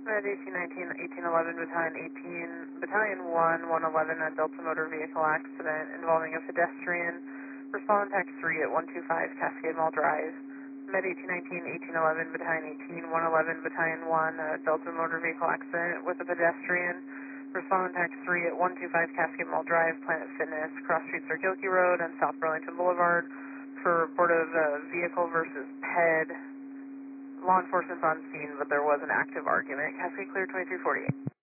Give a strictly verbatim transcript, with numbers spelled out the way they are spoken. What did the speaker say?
Med eighteen nineteen, eighteen eleven, Battalion eighteen, Battalion one, one eleven, a Delta motor vehicle accident involving a pedestrian. Respond tax three at one two five Cascade Mall Drive. Med eighteen nineteen, eighteen eleven, Battalion eighteen, one eleven, Battalion one, a Delta motor vehicle accident with a pedestrian. Respond tax three at one two five Cascade Mall Drive, Planet Fitness, Cross Street Cirgilky Road, and South Burlington Boulevard for report of uh, vehicle versus P E D. Law enforcement's on scene, but there was an active argument. Cascade clear twenty-three forty-eight.